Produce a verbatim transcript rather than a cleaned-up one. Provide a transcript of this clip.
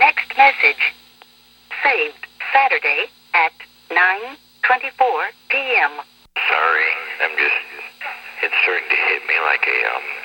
Next message. Saved Saturday at nine twenty-four p.m. Sorry, I'm just, it's starting to hit me like a, um,